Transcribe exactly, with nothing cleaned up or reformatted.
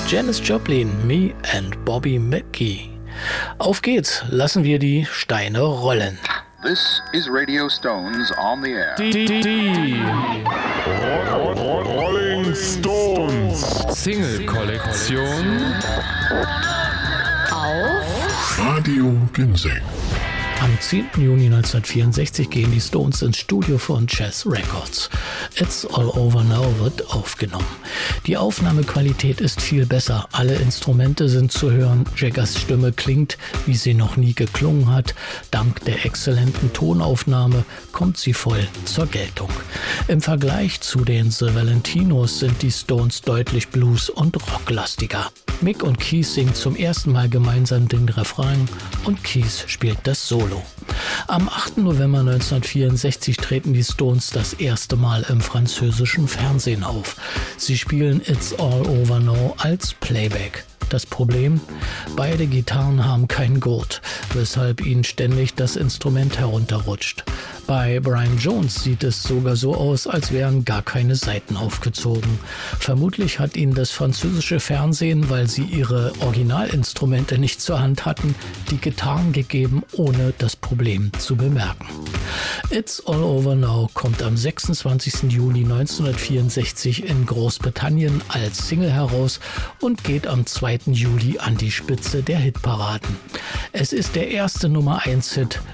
Janis Joplin, Me and Bobby McGee. Auf geht's, lassen wir die Steine rollen. This is Radio Stones on the air. Die, die, die. Roll, roll, Rolling Stones Single-Kollektion auf Radio Ginseng. Am zehnten Juni neunzehnhundertvierundsechzig gehen die Stones ins Studio von Chess Records. It's All Over Now wird aufgenommen. Die Aufnahmequalität ist viel besser. Alle Instrumente sind zu hören. Jaggers Stimme klingt, wie sie noch nie geklungen hat. Dank der exzellenten Tonaufnahme kommt sie voll zur Geltung. Im Vergleich zu den The Valentinos sind die Stones deutlich blues- und rocklastiger. Mick und Keith singen zum ersten Mal gemeinsam den Refrain und Keith spielt das Solo. Am achten November neunzehnhundertvierundsechzig treten die Stones das erste Mal im französischen Fernsehen auf. Sie spielen It's All Over Now als Playback. Das Problem? Beide Gitarren haben keinen Gurt, weshalb ihnen ständig das Instrument herunterrutscht. Bei Brian Jones sieht es sogar so aus, als wären gar keine Saiten aufgezogen. Vermutlich hat ihnen das französische Fernsehen, weil sie ihre Originalinstrumente nicht zur Hand hatten, die Gitarren gegeben, ohne das Problem zu bemerken. It's All Over Now kommt am sechsundzwanzigsten Juli neunzehnhundertvierundsechzig in Großbritannien als Single heraus und geht am zweiten Juli an die Spitze der Hitparaden. Es ist der erste Nummer eins Hit